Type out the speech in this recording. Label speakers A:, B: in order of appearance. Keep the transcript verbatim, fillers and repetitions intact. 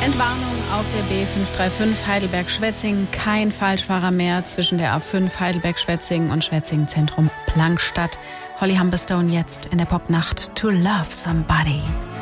A: Entwarnung auf der B fünf drei fünf Heidelberg-Schwetzingen. Kein Falschfahrer mehr zwischen der A fünf Heidelberg-Schwetzingen und Schwetzingen-Zentrum Plankstadt. Holly Humberstone jetzt in der Popnacht To Love Somebody.